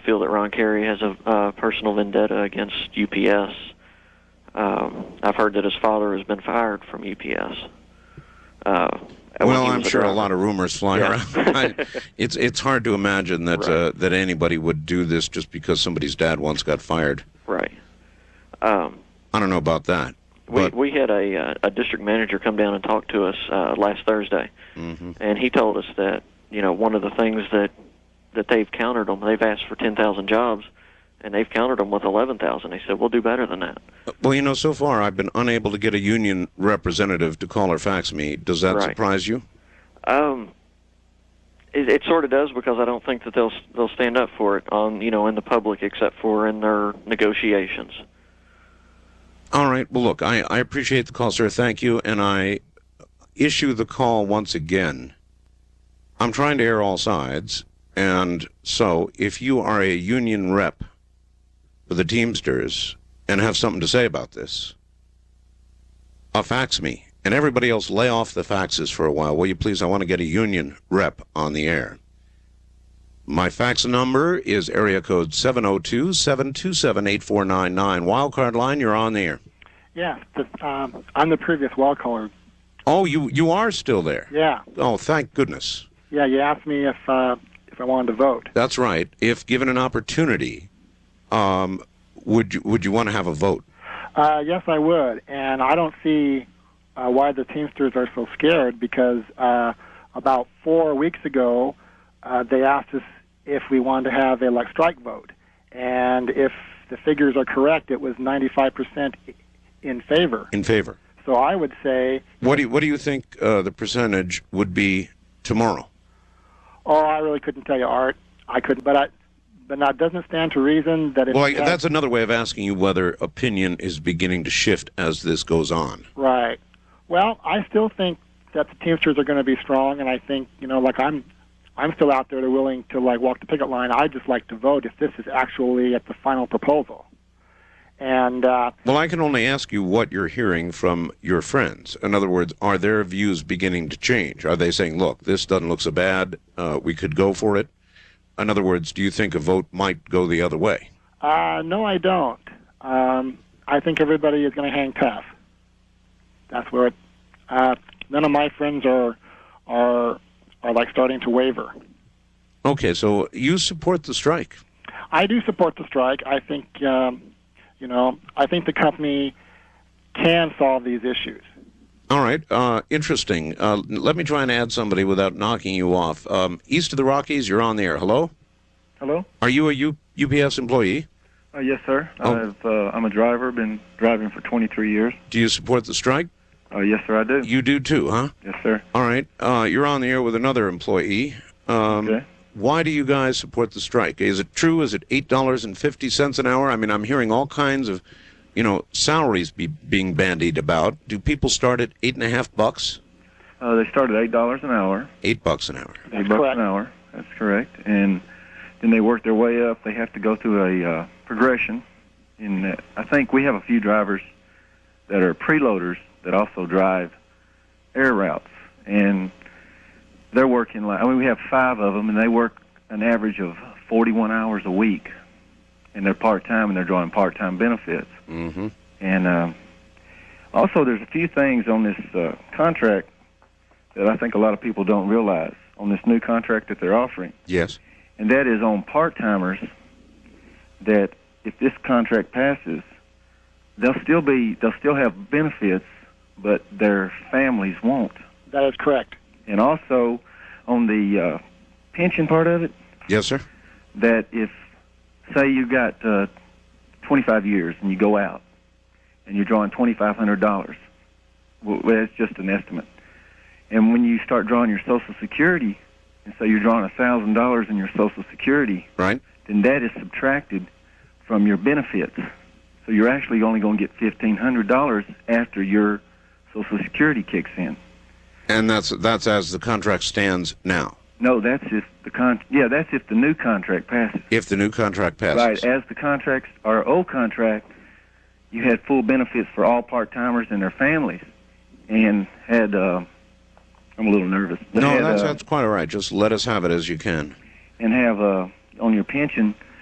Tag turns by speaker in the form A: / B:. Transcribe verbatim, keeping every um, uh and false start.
A: feel that Ron Carey has a uh, personal vendetta against U P S. Um, I've heard that his father has been fired from U P S. Uh,
B: well, I'm sure a lot of rumors flying
A: yeah.
B: around. I, it's it's hard to imagine that
A: right.
B: uh, that anybody would do this just because somebody's dad once got fired.
A: Right. Um,
B: I don't know about that.
A: We
B: but...
A: we had a uh, a district manager come down and talk to us uh, last Thursday,
B: mm-hmm.
A: and he told us that you know one of the things that that they've countered them, they've asked for ten thousand jobs, and they've countered them with eleven thousand. He said, we'll do better than that.
B: Well, you know, so far I've been unable to get a union representative to call or fax me. Does that
A: right.
B: surprise you?
A: Um, it, it sort of does, because I don't think that they'll they'll stand up for it on you know in the public, except for in their negotiations.
B: All right. Well, look, I, I appreciate the call, sir. Thank you, and I issue the call once again. I'm trying to air all sides. And so, if you are a union rep for the Teamsters and have something to say about this, uh, fax me. And everybody else, lay off the faxes for a while, will you please? I want to get a union rep on the air. My fax number is area code seven oh two, seven two seven, eight four nine nine. Wildcard line, you're on the air.
C: Yeah, the, um, I'm the previous wild caller.
B: Oh, you you are still there?
C: Yeah.
B: Oh, thank goodness.
C: Yeah, you asked me if... Uh, if I wanted to vote.
B: That's right. If given an opportunity, um, would you, would you want to have a vote?
C: Uh, yes, I would. And I don't see uh, why the Teamsters are so scared, because uh, about four weeks ago, uh, they asked us if we wanted to have a like strike vote. And if the figures are correct, it was ninety-five percent in favor.
B: In favor.
C: So I would say...
B: What do you, what do you think uh, the percentage would be tomorrow?
C: Oh, I really couldn't tell you, Art. I couldn't, but I, but that doesn't stand to reason that. If
B: well,
C: we had,
B: that's another way of asking you whether opinion is beginning to shift as this goes on.
C: Right. Well, I still think that the Teamsters are going to be strong, and I think you know, like I'm, I'm still out there. They're willing to like walk the picket line. I just like to vote if this is actually at the final proposal. And uh,
B: well, I can only ask you what you're hearing from your friends. In other words, are their views beginning to change? Are they saying, look, this doesn't look so bad, uh, we could go for it? In other words, do you think a vote might go the other way?
C: Uh, no, I don't. Um, I think everybody is going to hang tough. That's where it, uh, none of my friends are, are, are like starting to waver.
B: Okay, so you support the strike.
C: I do support the strike. I think... Um, You know, I think the company can solve these issues.
B: All right. Uh, interesting. Uh, let me try and add somebody without knocking you off. Um, east of the Rockies, you're on the air. Hello?
D: Hello?
B: Are you a U- UPS employee?
D: Uh, yes, sir.
B: Oh.
D: I've, uh, I'm a driver, been driving for twenty-three years.
B: Do you support the strike?
D: Uh, yes, sir, I do.
B: You do too, huh?
D: Yes, sir.
B: All right. Uh, you're on the air with another employee. Um,
D: okay.
B: Why do you guys support the strike? Is it true? Is it eight dollars and fifty cents an hour? I mean, I'm hearing all kinds of, you know, salaries be being bandied about. Do people start at eight and a half bucks?
D: Uh, they start at eight dollars an hour.
B: Eight bucks an hour.
D: Eight bucks
C: correct.
D: an hour. That's correct. And then they work their way up. They have to go through a uh, progression. In uh, I think we have a few drivers that are preloaders that also drive air routes, and they're working like, I mean, we have five of them, and they work an average of forty-one hours a week, and they're part-time, and they're drawing part-time benefits.
B: Mm-hmm.
D: And uh, also, there's a few things on this uh, contract that I think a lot of people don't realize on this new contract that they're offering.
B: Yes.
D: And that is on part-timers, that if this contract passes, they'll still be, they'll still have benefits, but their families won't.
C: That is correct.
D: And also, on the uh, pension part of it,
B: Yes, sir.
D: that if, say you got uh, twenty-five years and you go out and you're drawing twenty-five hundred dollars, well, that's just an estimate. And when you start drawing your Social Security, and so you're drawing one thousand dollars in your Social Security,
B: Right.
D: then that is subtracted from your benefits. So you're actually only going to get fifteen hundred dollars after your Social Security kicks in.
B: And that's that's as the contract stands now.
D: No, that's if the con. Yeah, that's if the new contract passes.
B: If the new contract passes.
D: Right. As the contracts, our old contract, you had full benefits for all part-timers and their families, and had. Uh, I'm a little nervous.
B: No,
D: had,
B: that's
D: uh,
B: that's quite all right. Just let us have it as you can.
D: And have uh, on your pension,